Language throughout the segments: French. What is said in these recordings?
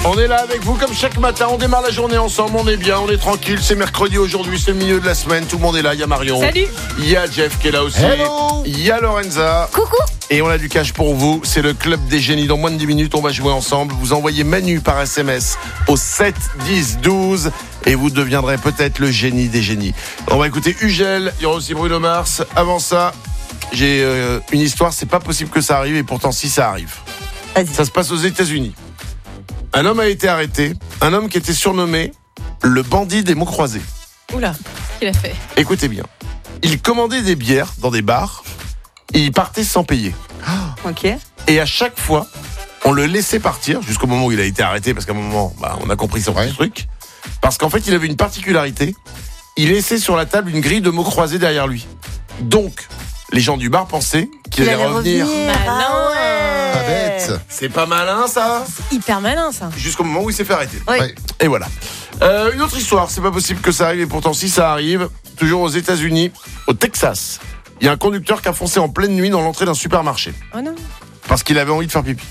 On est là avec vous comme chaque matin, on démarre la journée ensemble, on est bien, on est tranquille, c'est mercredi aujourd'hui, c'est le milieu de la semaine, tout le monde est là, il y a Marion. Salut. Il y a Jeff qui est là aussi. Hello. Il y a Lorenza. Coucou. Et on a du cash pour vous, c'est le club des génies. Dans moins de 10 minutes, on va jouer ensemble. Vous envoyez Manu par SMS au 7 10 12 et vous deviendrez peut-être le génie des génies. On va écouter Ugel, il y aura aussi Bruno Mars. Avant ça, j'ai une histoire, c'est pas possible que ça arrive et pourtant si ça arrive. Vas-y. Ça se passe aux États-Unis. Un homme a été arrêté, un homme qui était surnommé le bandit des mots croisés. Oula, qu'est-ce qu'il a fait? Écoutez bien, il commandait des bières dans des bars et il partait sans payer. Ok. Et à chaque fois, on le laissait partir jusqu'au moment où il a été arrêté, parce qu'à un moment, on a compris son petit truc. Parce qu'en fait, il avait une particularité. Il laissait sur la table une grille de mots croisés derrière lui. Donc, les gens du bar pensaient qu'il allait revenir. Malin. Pas bête. C'est pas malin, ça? Hyper malin, ça. Jusqu'au moment où il s'est fait arrêter. Oui. Ouais. Et voilà. Une autre histoire, c'est pas possible que ça arrive, et pourtant si ça arrive, toujours aux États-Unis, au Texas, il y a un conducteur qui a foncé en pleine nuit dans l'entrée d'un supermarché. Oh non. Parce qu'il avait envie de faire pipi.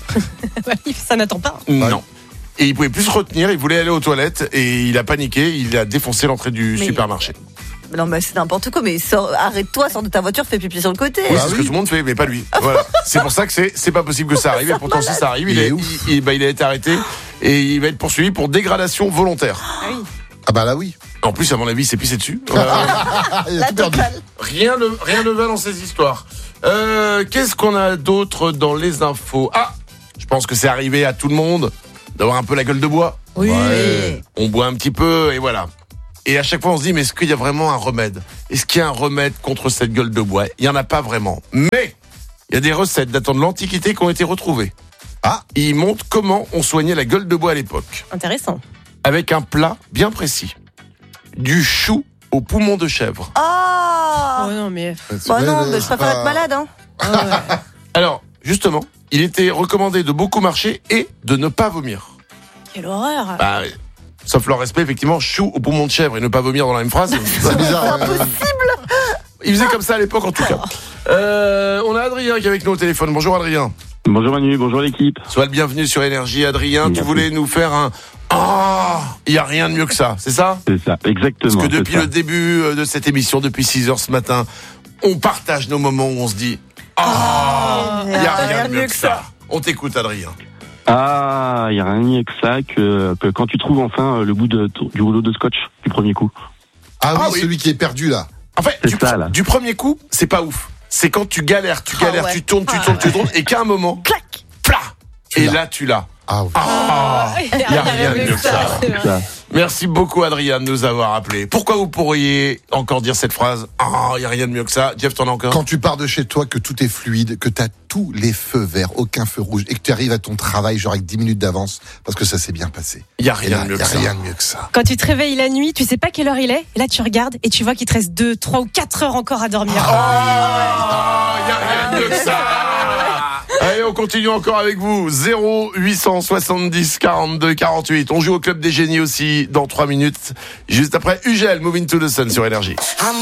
Ça n'attend pas. Non. Et il pouvait plus se retenir, il voulait aller aux toilettes et il a paniqué, il a défoncé l'entrée du supermarché. Non, mais c'est n'importe quoi, mais arrête-toi, sors de ta voiture, fais pipi sur le côté. Oui, c'est ce que tout le monde fait, mais pas lui. Voilà. C'est pour ça que c'est pas possible que ça arrive. Et pourtant, si ça arrive, il a été arrêté et il va être poursuivi pour dégradation volontaire. Ah oui. Ah bah là oui. En plus, à mon avis, il s'est pissé dessus. Il a La tout perdu. totale. Rien ne va dans ces histoires. Qu'est-ce qu'on a d'autre dans les infos? Ah, je pense que c'est arrivé à tout le monde d'avoir un peu la gueule de bois. Oui. Ouais. On boit un petit peu et voilà. Et à chaque fois, on se dit, mais est-ce qu'il y a vraiment un remède? Est-ce qu'il y a un remède contre cette gueule de bois? Il n'y en a pas vraiment. Mais il y a des recettes datant de l'Antiquité qui ont été retrouvées. Ah. Ils montrent comment on soignait la gueule de bois à l'époque. Intéressant. Avec un plat bien précis. Du chou au poumon de chèvre. Oh Oh non, mais. Bah non, mais je préfère être malade, hein. Ah ouais. Alors, justement, il était recommandé de beaucoup marcher et de ne pas vomir. Quelle horreur. Bah, sauf leur respect, effectivement, chou au poumon de chèvre et ne pas vomir dans la même phrase. C'est bizarre. Il faisait comme ça à l'époque, en tout cas. On a Adrien qui est avec nous au téléphone. Bonjour Adrien. Bonjour Manu, bonjour l'équipe. Sois le bienvenu sur Énergie. Adrien, tu Merci. voulais nous faire un... Ah, il n'y a rien de mieux que ça, c'est ça? C'est ça, exactement. Parce que depuis c'est ça. le début de cette émission, depuis 6h ce matin, on partage nos moments où on se dit ah, il n'y a rien de mieux que ça. On t'écoute Adrien. Ah, il n'y a rien de mieux que ça que quand tu trouves enfin le bout du rouleau de scotch du premier coup. Ah oui, oui. celui qui est perdu là. En fait, C'est ça, là. du premier coup, c'est pas ouf. C'est quand tu galères, ouais. tu tournes, et qu'à un moment, Clac. plat, et l'as. là tu l'as. Ah oui. Ah, Il y a rien de mieux que ça. c'est vrai. Ça. Merci beaucoup Adrien de nous avoir appelés. Pourquoi vous pourriez encore dire cette phrase? Ah, il y a rien de mieux que ça. Jeff, t'en as encore? Quand tu pars de chez toi, que tout est fluide, que t'as tous les feux verts, aucun feu rouge, et que tu arrives à ton travail genre avec 10 minutes d'avance, parce que ça s'est bien passé. Il y a Et rien là, de mieux y que a ça. rien de mieux que ça. Quand tu te réveilles la nuit, tu sais pas quelle heure il est, et là tu regardes et tu vois qu'il te reste 2, 3 ou 4 heures encore à dormir. Ah, il y a rien de mieux que ça. Allez, on continue encore avec vous. 0870 42 48. On joue au club des génies aussi dans 3 minutes. Juste après Ugel, Moving to the Sun sur Énergie.